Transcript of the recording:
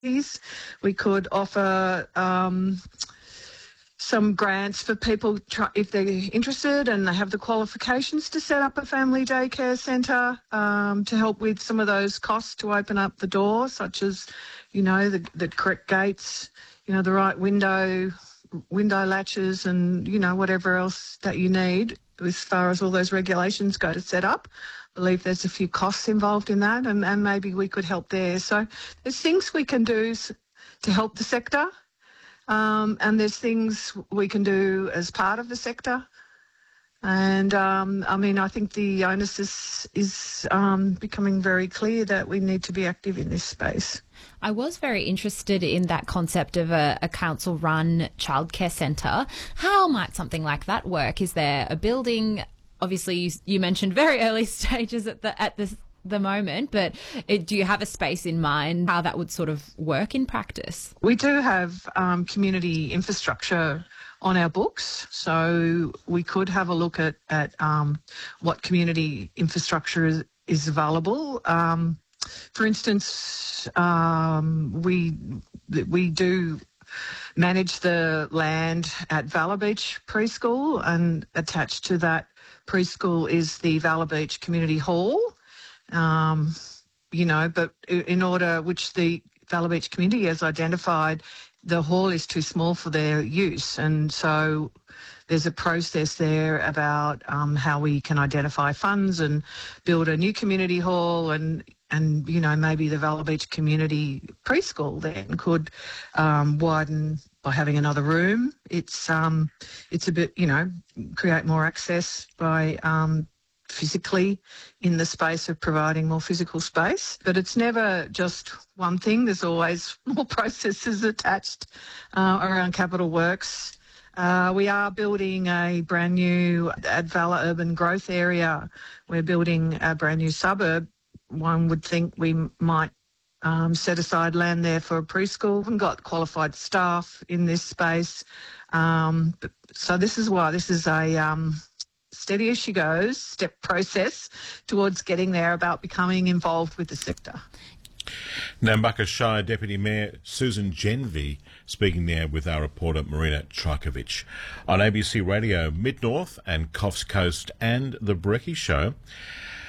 We could offer some grants for people if they're interested and they have the qualifications to set up a family daycare centre, to help with some of those costs to open up the door, such as, the correct gates, the right window latches and, whatever else that you need as far as all those regulations go to set up. I believe there's a few costs involved in that, and maybe we could help there. So there's things we can do to help the sector, and there's things we can do as part of the sector. And, I think the onus is becoming very clear that we need to be active in this space. I was very interested in that concept of a council-run childcare centre. How might something like that work? Is there a building? Obviously, you mentioned very early stages at the moment, but do you have a space in mind how that would sort of work in practice? We do have community infrastructure on our books, so we could have a look at what community infrastructure is available. For instance, we do manage the land at Valor Beach Preschool, and attached to that preschool is the Valor Beach Community Hall. But in order, which the Valor Beach community has identified, the hall is too small for their use. And so there's a process there about how we can identify funds and build a new community hall, and maybe the Valor Beach Community Preschool then could widen by having another room. It's a bit, create more access by physically in the space of providing more physical space. But it's never just one thing. There's always more processes attached around capital works. We are building a brand new, at Valor Urban Growth Area, we're building a brand new suburb. One would think we might set aside land there for a preschool. We haven't got qualified staff in this space. So this is why this is a steady as she goes, step process towards getting there, about becoming involved with the sector. Nambucca Shire Deputy Mayor Susan Genvy speaking there with our reporter Marina Trajkovic on ABC Radio Mid-North and Coffs Coast and The Brecky Show.